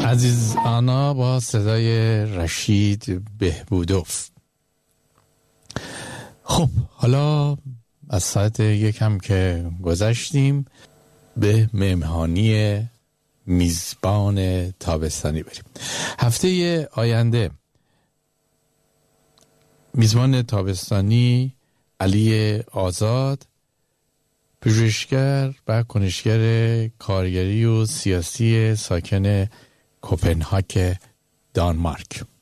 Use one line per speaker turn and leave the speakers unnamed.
عزیز آنا با صدای رشید بهبودوف. خب حالا از ساعت یکم که گذشتیم به مهمانی میزبان تابستانی بریم. هفته آینده میزبان تابستانی علی آزاد، پژوهشگر و کنشگر کارگری و سیاسی ساکن کوپنهاگ دانمارک.